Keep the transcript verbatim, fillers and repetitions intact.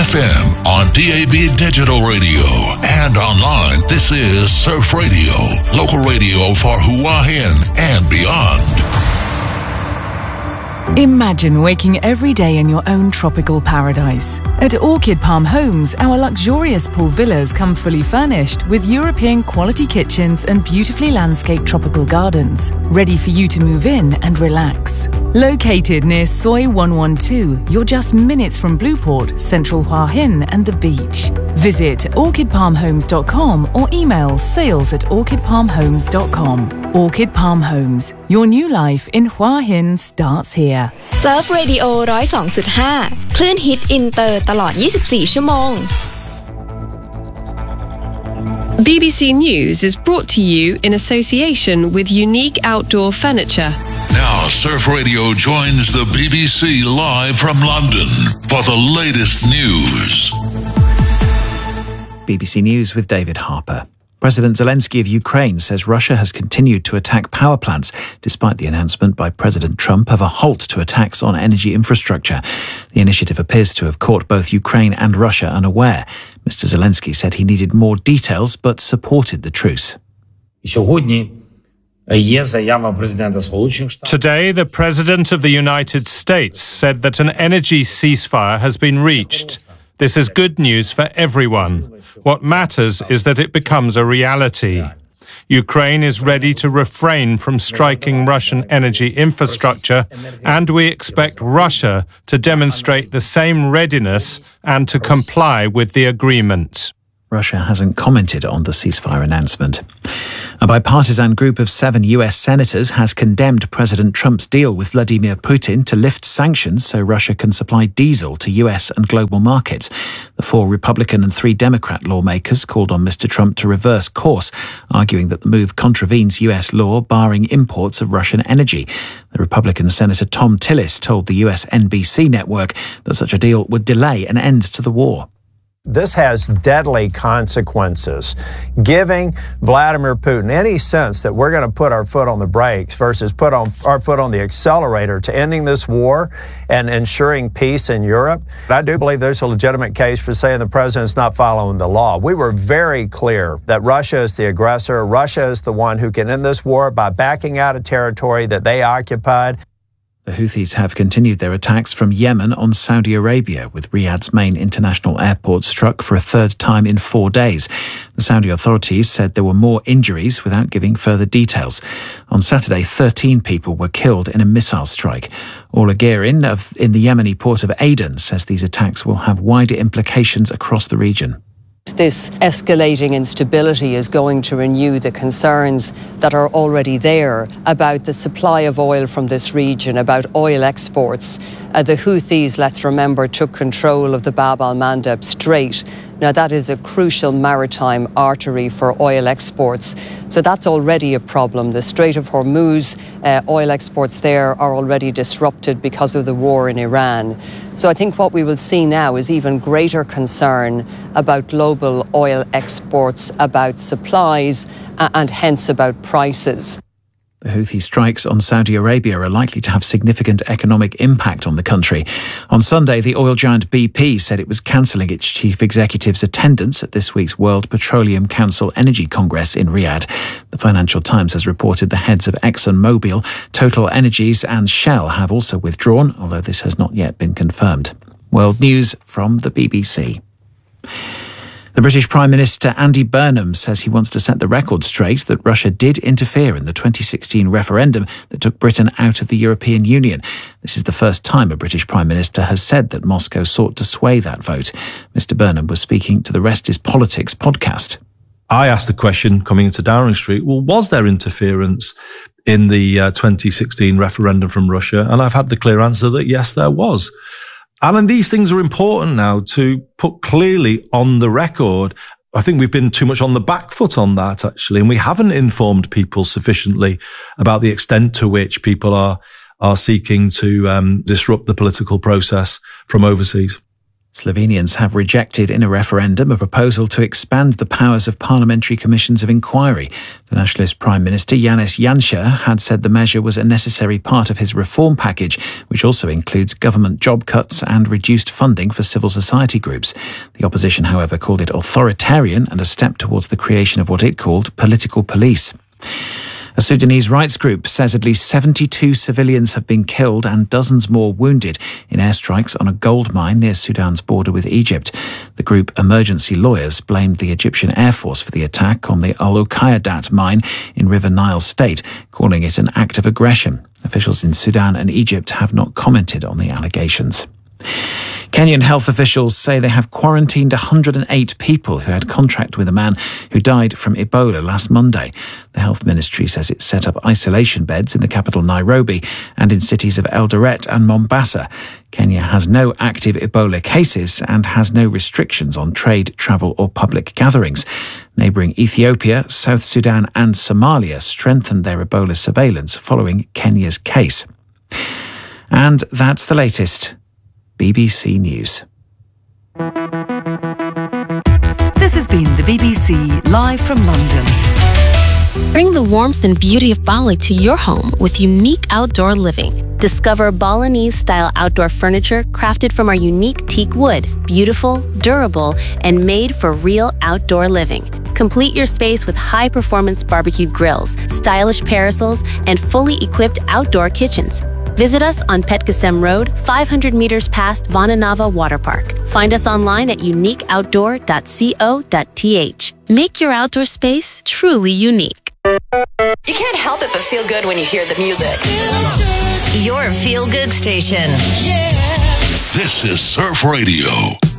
F M, on D A B Digital Radio, and online. This is Surf Radio, local radio for Hua Hin and beyond. Imagine waking every day in your own tropical paradise. At Orchid Palm Homes, our luxurious pool villas come fully furnished with European quality kitchens and beautifully landscaped tropical gardens, ready for you to move in and relax. Located near Soi one twelve, you're just minutes from Blueport, Central Hua Hin and the beach. Visit orchid palm homes dot com or email sales at orchid palm homes dot com. Orchid Palm Homes, your new life in Hua Hin starts here. Surf Radio หนึ่งศูนย์สองจุดห้า คลื่นฮิตอินเตอร์ตลอดยี่สิบสี่ชั่วโมง B B C News is brought to you in association with Unique Outdoor Furniture. Now, Surf Radio joins the B B C live from London for the latest news. B B C News with David Harper. President Zelensky of Ukraine says Russia has continued to attack power plants despite the announcement by President Trump of a halt to attacks on energy infrastructure. The initiative appears to have caught both Ukraine and Russia unaware. Mister Zelensky said he needed more details but supported the truce. Today, the President of the United States said that an energy ceasefire has been reached. This is good news for everyone. What matters is that it becomes a reality. Ukraine is ready to refrain from striking Russian energy infrastructure, and we expect Russia to demonstrate the same readiness and to comply with the agreement. Russia hasn't commented on the ceasefire announcement. A bipartisan group of seven U S senators has condemned President Trump's deal with Vladimir Putin to lift sanctions so Russia can supply diesel to U S and global markets. The four Republican and three Democrat lawmakers called on Mister Trump to reverse course, arguing that the move contravenes U S law barring imports of Russian energy. The Republican Senator Tom Tillis told the U S N B C network that such a deal would delay an end to the war. This has deadly consequences. Giving Vladimir Putin any sense that we're going to put our foot on the brakes versus put on our foot on the accelerator to ending this war and ensuring peace in Europe, I do believe there's a legitimate case for saying the president's not following the law. We were very clear that Russia is the aggressor. Russia is the one who can end this war by backing out of territory that they occupied. The Houthis have continued their attacks from Yemen on Saudi Arabia, with Riyadh's main international airport struck for a third time in four days. The Saudi authorities said there were more injuries without giving further details. On Saturday, thirteen people were killed in a missile strike. Ola Gerin of, in the Yemeni port of Aden says these attacks will have wider implications across the region. This escalating instability is going to renew the concerns that are already there about the supply of oil from this region, about oil exports. Uh, the Houthis, let's remember, took control of the Bab al-Mandeb Strait. Now, that is a crucial maritime artery for oil exports. So that's already a problem. The Strait of Hormuz, uh, oil exports there are already disrupted because of the war in Iran. So I think what we will see now is even greater concern about global oil exports, about supplies, uh, and hence about prices. The Houthi strikes on Saudi Arabia are likely to have significant economic impact on the country. On Sunday, the oil giant B P said it was cancelling its chief executive's attendance at this week's World Petroleum Council Energy Congress in Riyadh. The Financial Times has reported the heads of ExxonMobil, Total Energies and Shell have also withdrawn, although this has not yet been confirmed. World News from the B B C. The British Prime Minister Andy Burnham says he wants to set the record straight that Russia did interfere in the twenty sixteen referendum that took Britain out of the European Union. This is the first time a British Prime Minister has said that Moscow sought to sway that vote. Mister Burnham was speaking to the Rest is Politics podcast. I asked the question coming into Downing Street, well, was there interference in the uh, twenty sixteen referendum from Russia? And I've had the clear answer that yes, there was. And these things are important now to put clearly on the record. I think we've been too much on the back foot on that, actually, and we haven't informed people sufficiently about the extent to which people are are seeking to um, disrupt the political process from overseas. Slovenians have rejected in a referendum a proposal to expand the powers of parliamentary commissions of inquiry. The Nationalist Prime Minister Janez Janša had said the measure was a necessary part of his reform package, which also includes government job cuts and reduced funding for civil society groups. The opposition, however, called it authoritarian and a step towards the creation of what it called political police. A Sudanese rights group says at least seventy-two civilians have been killed and dozens more wounded in airstrikes on a gold mine near Sudan's border with Egypt. The group Emergency Lawyers blamed the Egyptian Air Force for the attack on the Al Uqaydat mine in River Nile State, calling it an act of aggression. Officials in Sudan and Egypt have not commented on the allegations. Kenyan health officials say they have quarantined one hundred eight people who had contact with a man who died from Ebola last Monday. The health ministry says it set up isolation beds in the capital Nairobi and in cities of Eldoret and Mombasa. Kenya has no active Ebola cases and has no restrictions on trade, travel or public gatherings. Neighbouring Ethiopia, South Sudan and Somalia strengthened their Ebola surveillance following Kenya's case. And that's the latest. B B C News. This has been the B B C live from London. Bring the warmth and beauty of Bali to your home with unique outdoor living. Discover Balinese-style outdoor furniture crafted from our unique teak wood, beautiful, durable, and made for real outdoor living. Complete your space with high-performance barbecue grills, stylish parasols, and fully equipped outdoor kitchens. Visit us on Petkasem Road, five hundred meters past Vananava Water Park. Find us online at unique outdoor dot co dot t h. Make your outdoor space truly unique. You can't help it but feel good when you hear the music. Your feel-good station. This is Surf Radio.